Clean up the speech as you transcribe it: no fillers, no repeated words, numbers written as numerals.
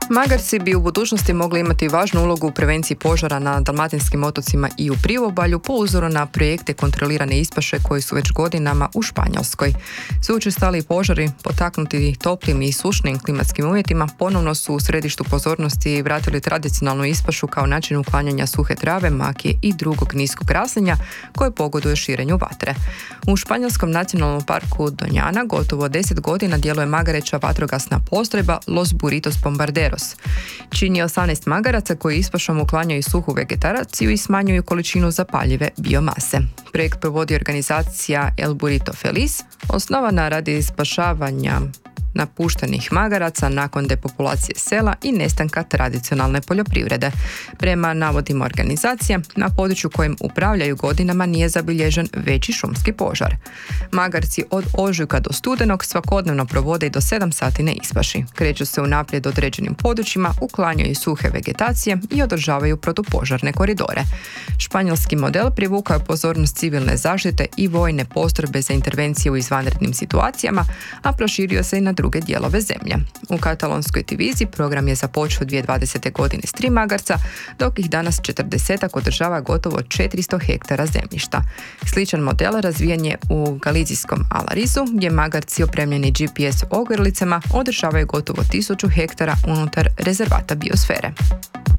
Magarci bi u budućnosti mogli imati važnu ulogu u prevenciji požara na dalmatinskim otocima i u priobalju po uzoru na projekte kontrolirane ispaše koji su već godinama u Španjolskoj. Sve učestaliji požari, potaknuti toplim i sušnim klimatskim uvjetima, ponovno su u središtu pozornosti vratili tradicionalnu ispašu kao način uklanjanja suhe trave, makije i drugog niskog raslinja koje pogoduje širenju vatre. U Španjolskom nacionalnom parku Donjana gotovo 10 godina djeluje magareća vatrogasna postrojba Los Burritos Bombarderos. Čini 18 magaraca koji ispašom uklanjaju suhu vegetaciju i smanjuju količinu zapaljive biomase. Projekt provodi organizacija El Burrito Feliz, osnovana radi spašavanja napuštenih magaraca nakon depopulacije sela i nestanka tradicionalne poljoprivrede. Prema navodima organizacije, na području kojim upravljaju godinama nije zabilježen veći šumski požar. Magarci od ožujka do studenog svakodnevno provode i do 7 sati na ispaši. Kreću se unaprijed određenim područjima, uklanjaju suhe vegetacije i održavaju protupožarne koridore. Španjolski model privukao je pozornost civilne zaštite i vojne postrojbe za intervencije u izvanrednim situacijama, a proširio se i na druge dijelove zemlje. U katalonskoj diviziji program je započeo 2020. godine s 3 magarca, dok ih danas 40-ak održava gotovo 400 hektara zemljišta. Sličan model razvijen je u galizijskom Alarizu, gdje magarci opremljeni GPS ogrlicama održavaju gotovo 1000 hektara unutar rezervata biosfere.